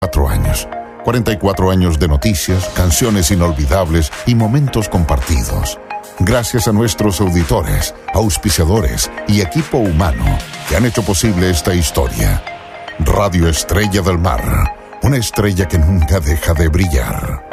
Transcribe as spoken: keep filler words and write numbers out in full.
Cuatro años. cuarenta y cuatro años de noticias, canciones inolvidables y momentos compartidos. Gracias a nuestros auditores, auspiciadores y equipo humano que han hecho posible esta historia. Radio Estrella del Mar, una estrella que nunca deja de brillar.